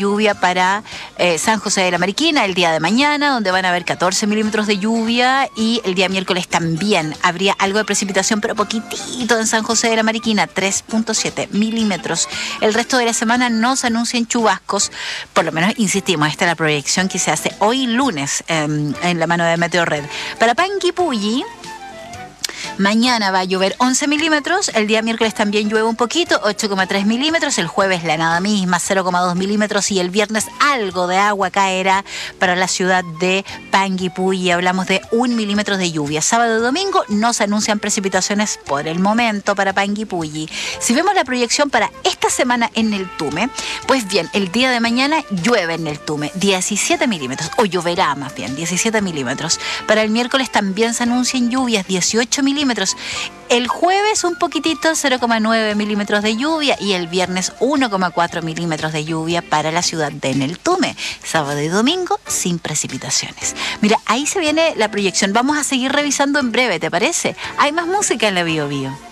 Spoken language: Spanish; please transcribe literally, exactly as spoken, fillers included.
lluvia para eh, San José de la Mariquina el día de mañana, donde van a haber catorce milímetros de lluvia, y el día miércoles también habría algo de precipitación, pero poquitito en San José de la Mariquina, tres punto siete milímetros. El resto de la semana no se anuncian chubascos, por lo menos insistimos, esta es la proyección que se hace hoy lunes eh, en la mano de Meteorred. Para Panguipulli, mañana va a llover once milímetros, el día miércoles también llueve un poquito, ocho coma tres milímetros, el jueves la nada misma, cero coma dos milímetros, y el viernes algo de agua caerá para la ciudad de Panguipulli, hablamos de un milímetro de lluvia. Sábado y domingo no se anuncian precipitaciones por el momento para Panguipulli. Si vemos la proyección para esta semana en el Tume, pues bien, el día de mañana llueve en el Tume, diecisiete milímetros, o lloverá más bien, diecisiete milímetros. Para el miércoles también se anuncian lluvias, dieciocho milímetros. El jueves un poquitito, cero coma nueve milímetros de lluvia, y el viernes uno coma cuatro milímetros de lluvia para la ciudad de Neltume. Sábado y domingo sin precipitaciones. Mira, ahí se viene la proyección. Vamos a seguir revisando en breve, ¿te parece? Hay más música en la Bio Bio.